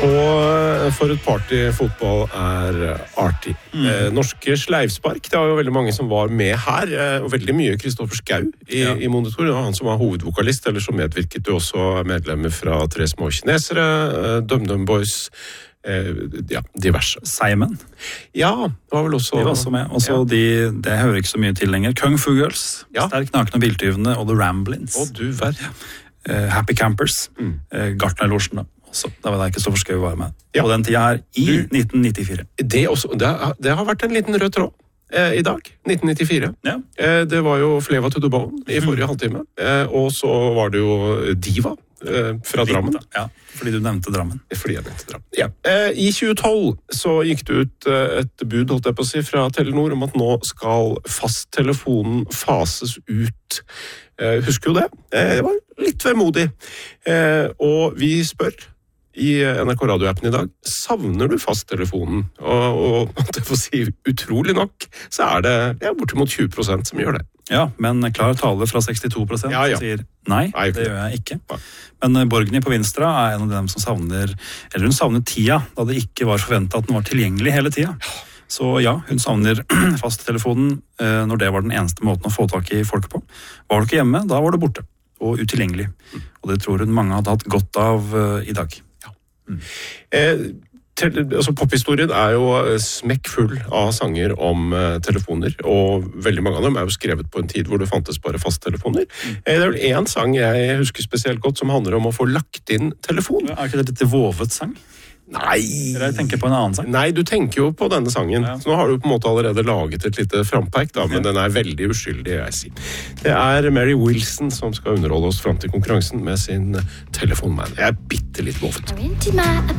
Og for et party fotball artig. Norske Sleivspark, det var jo veldig mange som var med her, og veldig mye Kristoffer Schau i Monitor. Det var han som var hovedvokalist, eller så medvirket jo også medlemmer fra Tre små kinesere, DumDum Boys, diverse. Simon? Ja, det var vel også... De var også med. Også det hører ikke så mye til lenger. Kung Fu Girls, Sterk nakne biltyvene og The Ramblins. Å, du verden. Happy Campers, Gartnerlosjen da. Så det var der Kristoffer Schau var med. På den tida her, i 1994. Det har vært en liten rød tråd i dag, 1994. Ja. Det var jo Fleva to the Bone i forrige halvtime. Og så var det jo Diva fra Drammen. Ja, fordi du nevnte Drammen. Fordi jeg nevnte Drammen, ja. I 2012 så gikk det ut et bud, holdt jeg på å si, fra Telenor om at nå skal fasttelefonen fases ut. Husker jo det? Det var litt vemodig. Og vi spør i NRK Radio-appen i dag, savner du fasttelefonen? Og det får si, utrolig nok, så det bortimot 20% som gjør det. Ja, men klar tale fra 62% sier nei, det gjør jeg ikke. Men Borgny på Vinstra en av dem som savner, eller hun savner tida, da det ikke var forventet at den var tilgjengelig hele tida. Så ja, hun savner fasttelefonen når det var den eneste måten å få tak i folk på. Var du ikke hjemme, da var du borte og utilgjengelig. Og det tror hun mange hadde hatt godt av i dag. Pophistorien jo smekk full av sanger om telefoner, og veldig mange av dem jo skrevet på en tid hvor det fantes bare fasttelefoner. Det vel en sang jeg husker spesielt godt som handler om å få lagt inn telefon. Ikke det litt vovet sang? Nei. Jeg tenker på en annen sang. Nei, du tenker jo på denne sangen. Så nå har du på en måte allerede laget et lite frampeik, men den veldig uskyldig, jeg sier. Det Mary Wilson som skal underholde oss frem til konkurransen med sin telefonman. Jeg bitte litt lovet.